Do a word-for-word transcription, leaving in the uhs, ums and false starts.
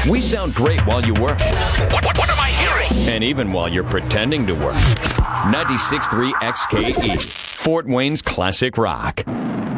We sound great while you work. What, what, what am I hearing? And even while you're pretending to work. ninety-six point three X K E, Fort Wayne's classic rock.